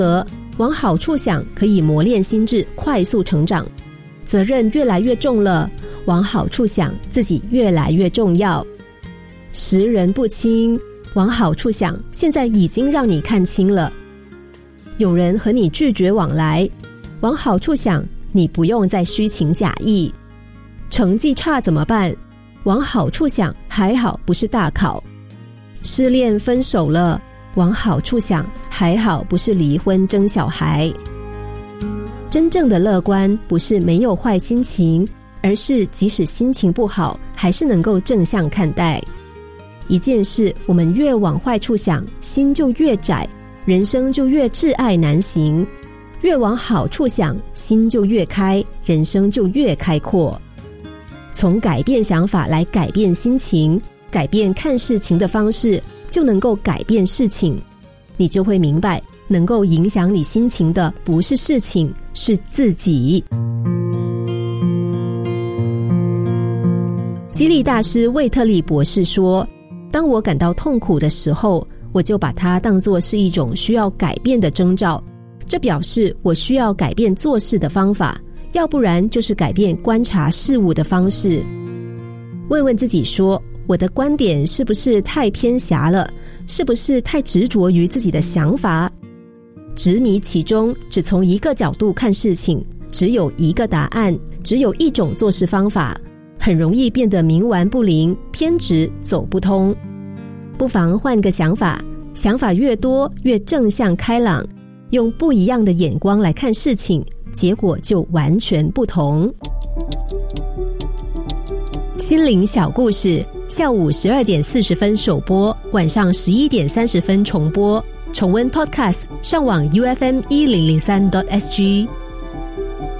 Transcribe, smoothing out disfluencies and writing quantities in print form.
往好处想可以磨练心智，快速成长。责任越来越重了，往好处想，自己越来越重要。识人不清，往好处想，现在已经让你看清了。有人和你拒绝往来，往好处想，你不用再虚情假意。成绩差怎么办？往好处想，还好不是大考。失恋分手了，往好处想，还好不是离婚争小孩。真正的乐观不是没有坏心情，而是即使心情不好，还是能够正向看待。一件事我们越往坏处想，心就越窄，人生就越挚爱难行；越往好处想，心就越开，人生就越开阔。从改变想法来改变心情，改变看事情的方式，就能够改变事情。你就会明白，能够影响你心情的不是事情，是自己。激励大师魏特利博士说，当我感到痛苦的时候，我就把它当作是一种需要改变的征兆，这表示我需要改变做事的方法，要不然就是改变观察事物的方式。问问自己说，我的观点是不是太偏狭了？是不是太执着于自己的想法？执迷其中，只从一个角度看事情，只有一个答案，只有一种做事方法，很容易变得冥顽不灵，偏执走不通。不妨换个想法，想法越多越正向开朗，用不一样的眼光来看事情，结果就完全不同。心灵小故事，下午12点40分首播，晚上11点30分重播。重温 Podcast， 上网 UFM1003.SG。